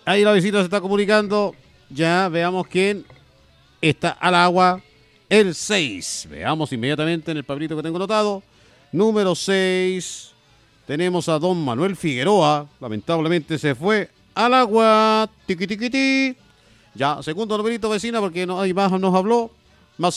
Ahí la visita se está comunicando. Ya veamos quién está al agua. El 6. Veamos inmediatamente en el papelito que tengo anotado. Número 6. Tenemos a don Manuel Figueroa. Lamentablemente se fue al agua. Tiqui, tiqui, tiqui. Ya, segundo numerito, vecina, porque no hay más, nos habló. Más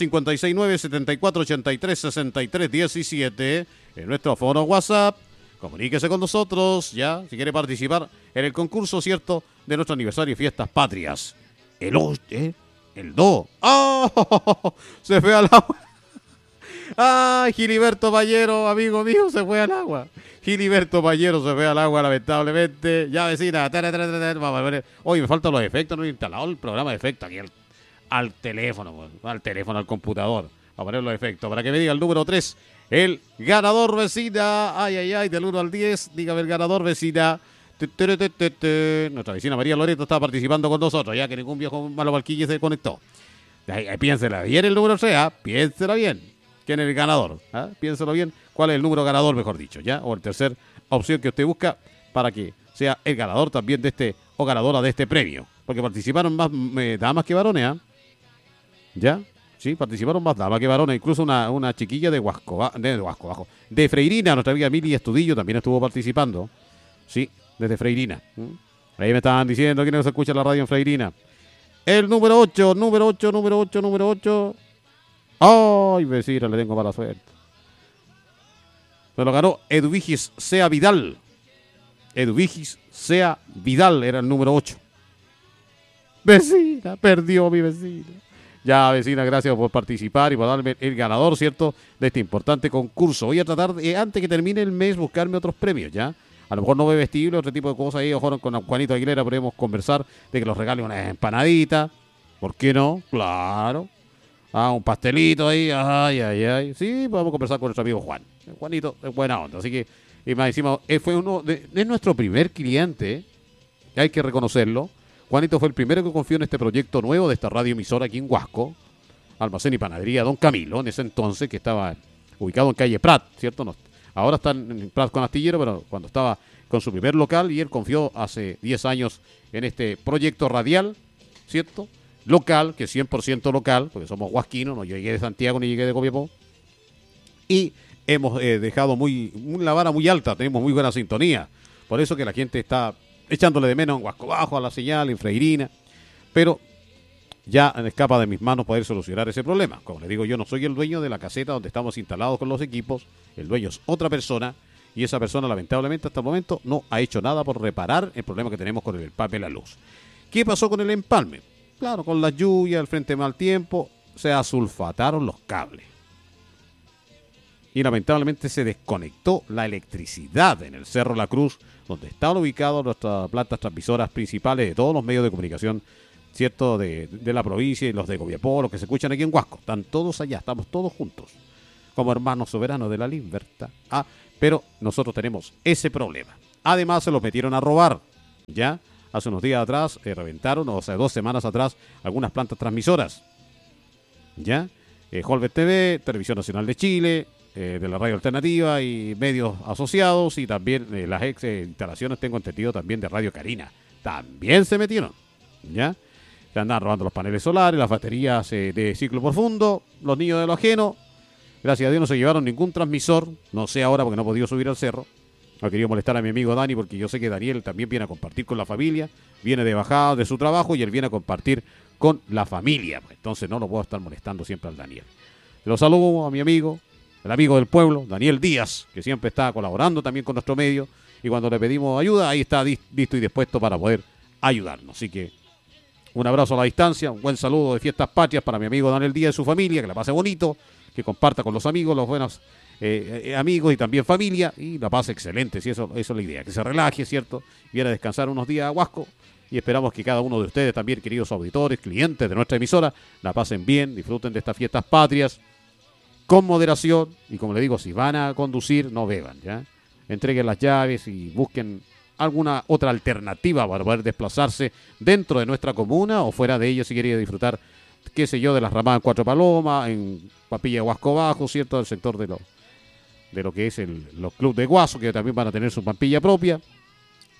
569-7483-6317. En nuestro foro WhatsApp. Comuníquese con nosotros, ya, si quiere participar en el concurso, ¿cierto?, de nuestro aniversario y fiestas patrias. El 2. ¡Oh! Se fue al agua. ¡Ay, Giliberto Pallero, amigo mío, se fue al agua! Giliberto Pallero se fue al agua, lamentablemente. Ya, vecina. Vamos a ver. Oye, me faltan los efectos. No he instalado el programa de efectos aquí al teléfono, al computador. A poner los efectos para que me diga el número 3. El ganador, vecina. Ay, del 1 al 10. Dígame el ganador, vecina. Nuestra vecina María Loreto está participando con nosotros, ya que ningún viejo malo valquille se conectó. Piénsela bien el número sea, piénsela bien. ¿Quién es el ganador? Piénselo bien. ¿Cuál es el número ganador, mejor dicho? ¿Ya? O el tercer opción que usted busca para que sea el ganador también de este, o ganadora de este premio. Porque participaron más damas que varones, ¿ya? Sí, participaron más damas que varones. Incluso una chiquilla de Huasco Bajo. De Freirina, nuestra amiga Emilia Estudillo también estuvo participando. Sí, desde Freirina. Ahí me estaban diciendo que no se escucha la radio en Freirina. El número 8. ¡Ay, vecina, le tengo mala suerte! Se lo ganó Eduvigis Sea Vidal. Eduvigis Sea Vidal era el número 8. Vecina, perdió mi vecina. Ya, vecina, gracias por participar y por darme el ganador, ¿cierto?, de este importante concurso. Voy a tratar, antes que termine el mes, buscarme otros premios, ¿ya? A lo mejor no vestible, otro tipo de cosas ahí. Ojo, con Juanito Aguilera podemos conversar de que los regale una empanadita. ¿Por qué no? Claro. Un pastelito ahí. Ay. Sí, podemos conversar con nuestro amigo Juan. Juanito es buena onda. Así que, y más encima, fue es nuestro primer cliente. Hay que reconocerlo. Juanito fue el primero que confió en este proyecto nuevo de esta radioemisora aquí en Huasco. Almacén y Panadería Don Camilo, en ese entonces, que estaba ubicado en calle Prat, ¿cierto? No, ahora está en Prat con Astillero, pero cuando estaba con su primer local, y él confió hace 10 años en este proyecto radial, ¿cierto? Local, que es 100% local, porque somos huasquinos, no llegué de Santiago ni llegué de Copiapó. Y hemos dejado la vara muy alta, tenemos muy buena sintonía. Por eso que la gente está echándole de menos en Huasco Bajo, a la señal, en Freirina. Pero ya escapa de mis manos poder solucionar ese problema. Como les digo, yo no soy el dueño de la caseta donde estamos instalados con los equipos. El dueño es otra persona. Y esa persona, lamentablemente, hasta el momento no ha hecho nada por reparar el problema que tenemos con el empalme de la luz. ¿Qué pasó con el empalme? Claro, con la lluvia, el frente mal tiempo, se asulfataron los cables. Y lamentablemente se desconectó la electricidad en el Cerro La Cruz, donde están ubicadas nuestras plantas transmisoras principales de todos los medios de comunicación, ¿cierto?, de la provincia, y los de Copiapó, los que se escuchan aquí en Huasco. Están todos allá, estamos todos juntos, como hermanos soberanos de la libertad. Pero nosotros tenemos ese problema. Además, se los metieron a robar, ¿ya? Hace unos días atrás reventaron, o sea, 2 semanas atrás, algunas plantas transmisoras, ¿ya? Holbert TV, Televisión Nacional de Chile, de la Radio Alternativa y medios asociados, y también las ex instalaciones, tengo entendido, también de Radio Carina. También se metieron, ¿ya? Se andaban robando los paneles solares, las baterías de ciclo profundo, los niños de lo ajeno. Gracias a Dios no se llevaron ningún transmisor, no sé ahora porque no he podido subir al cerro. No quería molestar a mi amigo Dani porque yo sé que Daniel también viene a compartir con la familia, viene de bajada de su trabajo y él viene a compartir con la familia. Entonces no lo puedo estar molestando siempre al Daniel. Lo saludo a mi amigo, el amigo del pueblo, Daniel Díaz, que siempre está colaborando también con nuestro medio, y cuando le pedimos ayuda, ahí está listo y dispuesto para poder ayudarnos. Así que un abrazo a la distancia, un buen saludo de Fiestas Patrias para mi amigo Daniel Díaz y su familia, que la pase bonito, que comparta con los amigos, los buenos amigos y también familia, y la pase excelente, si eso es la idea, que se relaje, ¿cierto? Viene a descansar unos días a Huasco, y esperamos que cada uno de ustedes también, queridos auditores, clientes de nuestra emisora, la pasen bien, disfruten de estas Fiestas Patrias, con moderación, y como le digo, si van a conducir, no beban, ¿ya? Entreguen las llaves y busquen alguna otra alternativa para poder desplazarse dentro de nuestra comuna o fuera de ella si quería disfrutar, qué sé yo, de las ramadas en Cuatro Palomas, en Papilla de Huasco Bajo, ¿cierto? El sector de lo que es los clubes de Guaso, que también van a tener su pampilla propia.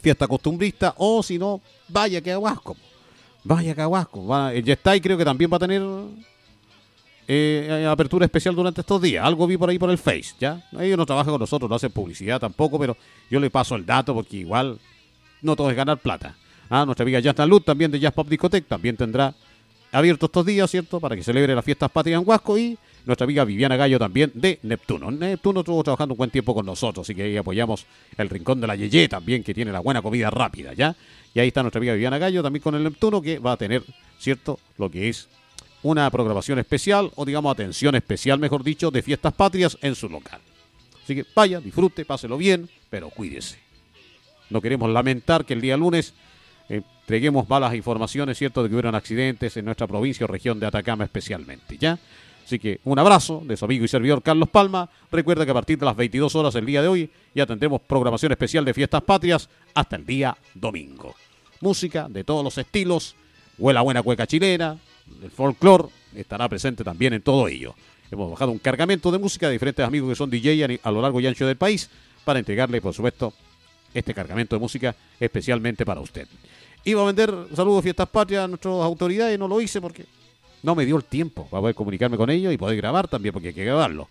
fiesta costumbrista, o si no, vaya que a Huasco. Vaya que a Huasco. El Yestay creo que también va a tener apertura especial durante estos días. Algo vi por ahí por el Face, ¿ya? Ellos no trabajan con nosotros, no hacen publicidad tampoco, pero yo le paso el dato porque igual no todo es ganar plata. Nuestra amiga Jasna Luz, también de Jazz Pop Discotech, también tendrá abierto estos días, ¿cierto? Para que celebre las fiestas patrias en Huasco. Y nuestra amiga Viviana Gallo también de Neptuno. Neptuno estuvo trabajando un buen tiempo con nosotros, así que ahí apoyamos el Rincón de la Yeye también, que tiene la buena comida rápida, ¿ya? Y ahí está nuestra amiga Viviana Gallo también con el Neptuno, que va a tener, ¿cierto? Lo que es una programación especial, o digamos atención especial, mejor dicho, de fiestas patrias en su local. Así que vaya, disfrute, páselo bien, pero cuídese. No queremos lamentar que el día lunes entreguemos malas informaciones, ¿cierto?, de que hubieron accidentes en nuestra provincia o región de Atacama especialmente, ¿ya? Así que un abrazo de su amigo y servidor Carlos Palma. Recuerda que a partir de las 22 horas el día de hoy ya tendremos programación especial de fiestas patrias hasta el día domingo. Música de todos los estilos, la buena cueca chilena, el folclore estará presente también en todo ello. Hemos bajado un cargamento de música de diferentes amigos que son DJ a lo largo y ancho del país para entregarle, por supuesto, este cargamento de música especialmente para usted. Iba a vender saludos de fiestas patrias a nuestras autoridades, no lo hice porque no me dio el tiempo para poder comunicarme con ellos y poder grabar también, porque hay que grabarlo.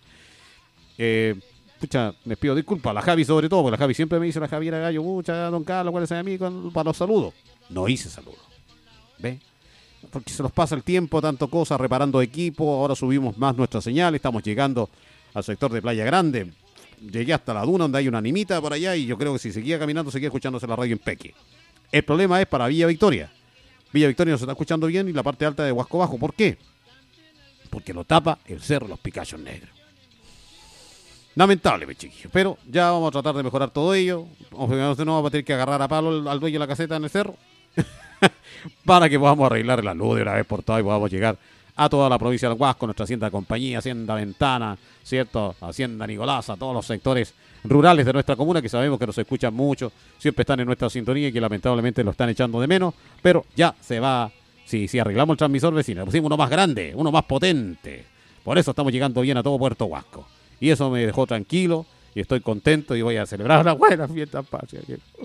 Les pido disculpas a la Javi sobre todo, porque la Javi siempre me dice, la Javiera Gallo, don Carlos, ¿cuál es a mí para los saludos? No hice saludos. ¿Ve? Porque se nos pasa el tiempo, tanto cosas, reparando equipo, ahora subimos más nuestra señal, estamos llegando al sector de Playa Grande. Llegué hasta la duna donde hay una animita por allá y yo creo que si seguía caminando seguía escuchándose la radio en Peque. El problema es para Villa Victoria. Villa Victoria no se está escuchando bien y la parte alta de Huasco Bajo. ¿Por qué? Porque lo tapa el cerro Los Picachos Negros. Lamentable, chiquillos. Pero ya vamos a tratar de mejorar todo ello. No vamos a tener que agarrar a palo al dueño de la caseta en el cerro para que podamos arreglar la luz de una vez por todas y podamos llegar a toda la provincia del Huasco, nuestra Hacienda Compañía, Hacienda Ventana, ¿cierto? Hacienda Nicolás, a todos los sectores rurales de nuestra comuna que sabemos que nos escuchan mucho, siempre están en nuestra sintonía y que lamentablemente lo están echando de menos, pero ya se va, si arreglamos el transmisor vecino, pusimos uno más grande, uno más potente, por eso estamos llegando bien a todo Puerto Huasco, y eso me dejó tranquilo y estoy contento y voy a celebrar una buena fiesta patria.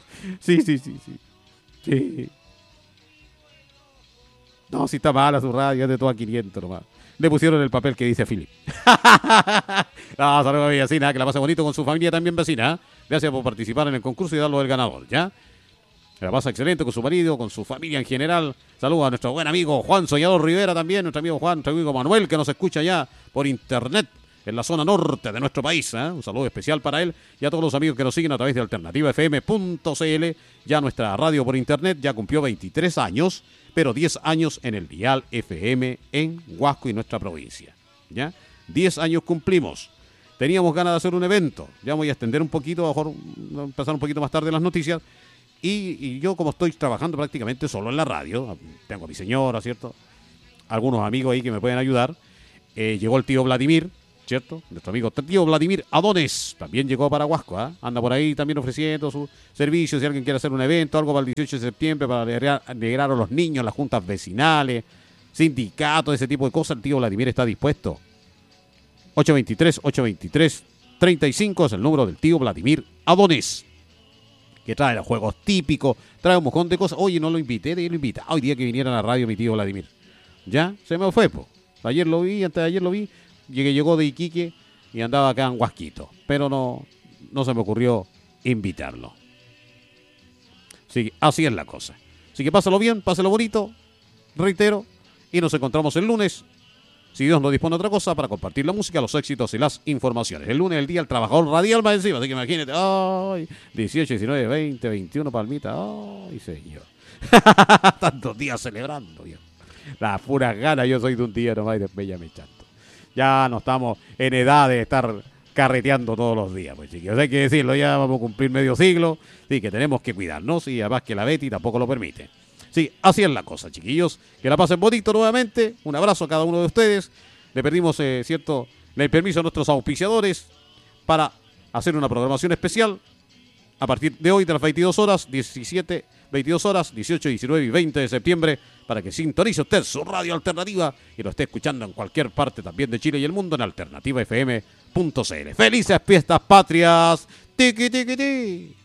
Sí. No, si está mala su radio, es de todo a 500 nomás. Le pusieron el papel que dice Philip. Saludos a mi vecina, que la pase bonito con su familia también vecina. Gracias por participar en el concurso y darlo del ganador, ¿ya? La pasa excelente con su marido, con su familia en general. Saludos a nuestro buen amigo Juan Soñador Rivera también, nuestro amigo Juan, nuestro amigo Manuel, que nos escucha ya por internet en la zona norte de nuestro país. Un saludo especial para él y a todos los amigos que nos siguen a través de alternativafm.cl. Ya nuestra radio por internet ya cumplió 23 años, pero 10 años en el dial FM en Huasco y nuestra provincia. ¿Ya? 10 años cumplimos. Teníamos ganas de hacer un evento. Ya voy a extender un poquito, a lo mejor empezar un poquito más tarde las noticias. Y yo, como estoy trabajando prácticamente solo en la radio, tengo a mi señora, ¿cierto? Algunos amigos ahí que me pueden ayudar. Llegó el tío Vladimir, ¿cierto? Nuestro amigo tío Vladimir Adones también llegó para Huasco, anda por ahí también ofreciendo sus servicios. Si alguien quiere hacer un evento, algo para el 18 de septiembre, para alegrar a los niños, las juntas vecinales, sindicatos, ese tipo de cosas, el tío Vladimir está dispuesto. 823-823-35 es el número del tío Vladimir Adones, que trae los juegos típicos, trae un mojón de cosas. Oye, no lo invité, lo invita. Hoy día que viniera a la radio mi tío Vladimir. Ya, se me fue, po. Ayer lo vi, antes de ayer lo vi. Llegó de Iquique y andaba acá en Huasquito, pero no se me ocurrió invitarlo. Sí, así es la cosa. Así que pásalo bien, pásalo bonito, reitero, y nos encontramos el lunes, si Dios nos dispone otra cosa, para compartir la música, los éxitos y las informaciones. El lunes, el día del trabajador radial más encima, así que imagínate, 18, 19, 20, 21 palmitas, señor. Tantos días celebrando, Dios. Las puras ganas, yo soy de un día nomás y después ya me chanto. Ya no estamos en edad de estar carreteando todos los días, pues chiquillos. Hay que decirlo, ya vamos a cumplir medio siglo, sí, que tenemos que cuidarnos y además que la Betty tampoco lo permite. Sí, así es la cosa, chiquillos. Que la pasen bonito nuevamente. Un abrazo a cada uno de ustedes. Le pedimos, el permiso a nuestros auspiciadores para hacer una programación especial a partir de hoy de las 22 horas, 18, 19 y 20 de septiembre, para que sintonice usted su radio alternativa y lo esté escuchando en cualquier parte también de Chile y el mundo en alternativafm.cl. ¡Felices fiestas patrias! ¡Tiqui, tiqui, tiqui!